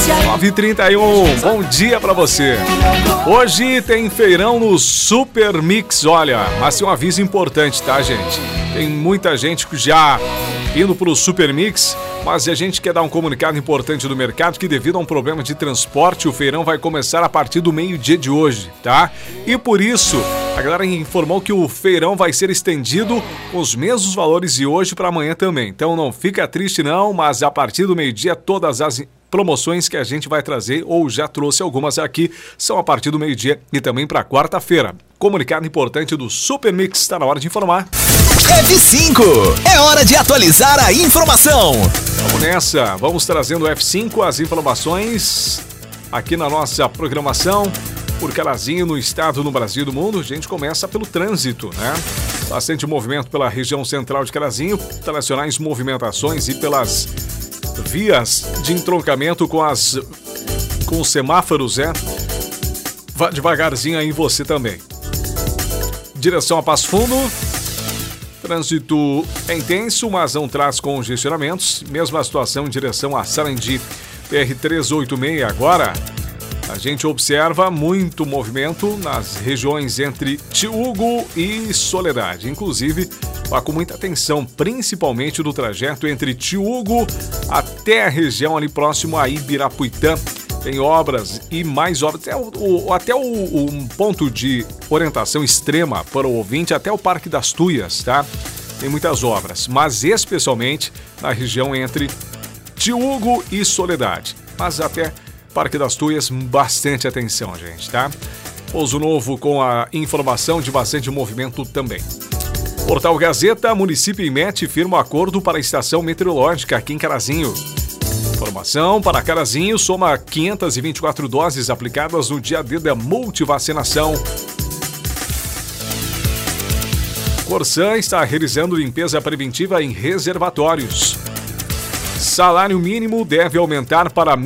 9h31, bom dia pra você. Hoje tem feirão no Super Mix, olha, mas tem um aviso importante, tá, gente? Tem muita gente já indo pro Super Mix, mas a gente quer dar um comunicado importante do mercado que devido a um problema de transporte, o feirão vai começar a partir do meio-dia de hoje, tá? E por isso, a galera informou que o feirão vai ser estendido com os mesmos valores de hoje para amanhã também. Então não fica triste não, mas a partir do meio-dia todas as promoções que a gente vai trazer, ou já trouxe algumas aqui, são a partir do meio-dia e também para quarta-feira. Comunicado importante do Super Mix, está na hora de informar. F5, é hora de atualizar a informação. Vamos nessa, vamos trazendo o F5, as informações aqui na nossa programação. Por Carazinho, no estado, no Brasil e do mundo, a gente começa pelo trânsito, né? Bastante movimento pela região central de Carazinho, tradicionais movimentações e pelas vias de entroncamento com os semáforos, né? Vá devagarzinho aí você também. Direção a Passo Fundo, trânsito é intenso, mas não traz congestionamentos. Mesma situação em direção a Sarandi, PR-386 agora. A gente observa muito movimento nas regiões entre Tiúgo e Soledade. Inclusive, vá com muita atenção, principalmente no trajeto entre Tiúgo até a região ali próximo a Ibirapuitã. Tem obras e mais obras, até um ponto de orientação extrema para o ouvinte, até o Parque das Tuias, tá? Tem muitas obras, mas especialmente na região entre Tiúgo e Soledade. Mas até Parque das Tuias, bastante atenção, gente, tá? Pouso Novo com a informação de bastante movimento também. Portal Gazeta, município e MET firma acordo para a estação meteorológica aqui em Carazinho. Informação para Carazinho, soma 524 doses aplicadas no dia D da multivacinação. Corsan está realizando limpeza preventiva em reservatórios. Salário mínimo deve aumentar para R$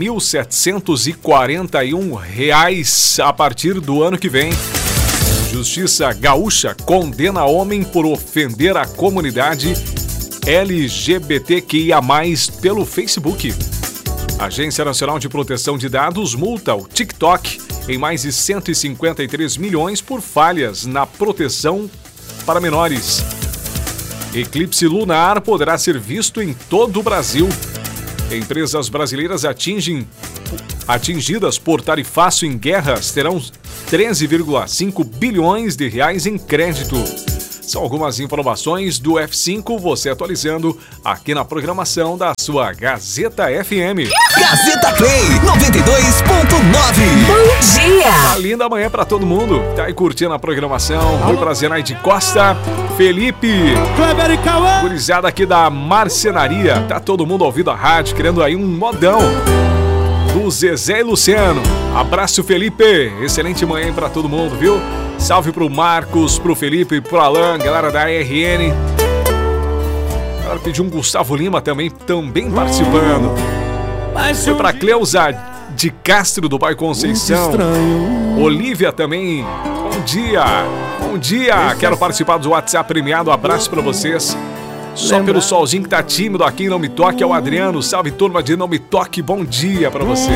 1.741 a partir do ano que vem. Justiça Gaúcha condena homem por ofender a comunidade LGBTQIA+, pelo Facebook. Agência Nacional de Proteção de Dados multa o TikTok em mais de 153 milhões por falhas na proteção para menores. Eclipse lunar poderá ser visto em todo o Brasil. Empresas brasileiras atingidas por tarifaço em guerras terão 13,5 bilhões de reais em crédito. São algumas informações do F5, você atualizando aqui na programação da sua Gazeta FM. Gazeta Play 92.9. Bom dia! Uma linda manhã pra todo mundo. Tá aí curtindo a programação. Foi pra Zenaide Costa, Felipe, Kleber e Cauã. gurizada aqui da Marcenaria. Tá todo mundo ouvindo a rádio, querendo aí um modão do Zezé e Luciano. Abraço, Felipe. Excelente manhã pra todo mundo, viu? Salve pro Marcos, pro Felipe, pro Alan, galera da RN. Ela pediu um Gustavo Lima também participando. Foi pra Cleusa de Castro, do bairro Conceição. Olívia também. Bom dia. Bom dia. Quero participar do WhatsApp premiado. Abraço pra vocês. Só pelo solzinho que tá tímido aqui em Não Me Toque é o Adriano. Salve, turma de Não Me Toque. Bom dia pra você.